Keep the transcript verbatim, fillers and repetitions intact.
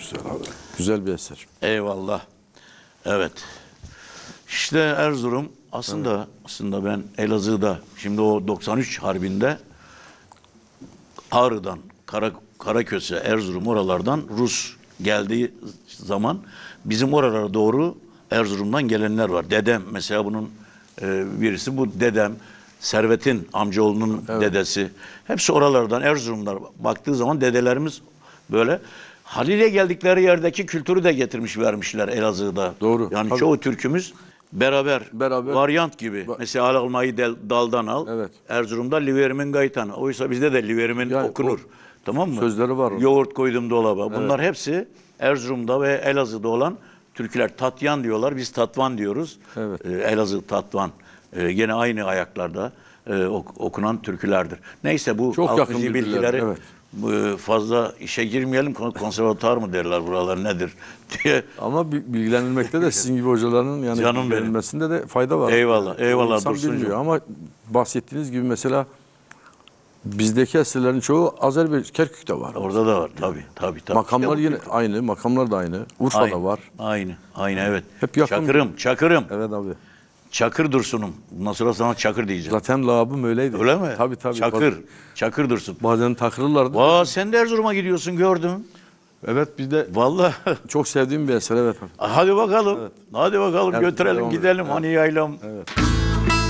güzel abi. Güzel bir eser. Eyvallah. Evet. İşte Erzurum aslında evet. aslında ben Elazığ'da şimdi o doksan üç Harbi'nde Ağrı'dan Kara, Karaköse, Erzurum oralardan Rus geldiği zaman bizim oralara doğru Erzurum'dan gelenler var. Dedem mesela bunun e, birisi bu dedem. Servet'in amcaoğlunun evet. dedesi. Hepsi oralardan Erzurumlar baktığı zaman dedelerimiz böyle Halil'e geldikleri yerdeki kültürü de getirmiş vermişler Elazığ'da. Doğru. Yani tabii. çoğu türkümüz beraber, beraber varyant gibi. Ba Mesela almayı del, daldan al. Evet. Erzurum'da Liverimin Gaytanı. Oysa bizde de Liverimin yani okunur. O, tamam mı? Sözleri var. Yoğurt koydum dolaba. Evet. Bunlar hepsi Erzurum'da ve Elazığ'da olan türküler. Tatyan diyorlar. Biz Tatvan diyoruz. Evet. Ee, Elazığ Tatvan. Ee, gene aynı ayaklarda e, ok okunan türkülerdir. Neyse bu halk müziği bilgileri evet. e, fazla işe girmeyelim. Konservatuar mı derler buralar nedir diye. Ama bilgilenilmekte de sizin gibi hocaların yani Canım bilgilenilmesinde de fayda var. Eyvallah. Yani, eyvallah Dursuncuğum. Ama bahsettiğiniz gibi mesela bizdeki eserlerin çoğu Azerbaycan, Kerkük'te var. Orada da var tabii. tabii, tabii. Makamlar işte yine aynı, makamlar da aynı. Urfa'da aynı, var. Aynı, aynı evet. Hep yakın. Çakırım, Çakırım. Evet abi. Çakır Dursun'um. Bundan sonra sana Çakır diyeceğim. Zaten labım öyleydi. Öyle mi? Tabii tabii. Çakır, bazen, Çakır Dursun. Bazen takılırlardı. Vaa sen de Erzurum'a gidiyorsun gördüm. Evet biz de vallahi çok sevdiğim bir eser evet. Hadi bakalım. Evet. Hadi bakalım Erzurum'a götürelim gidelim evet. Hani yaylam. Evet.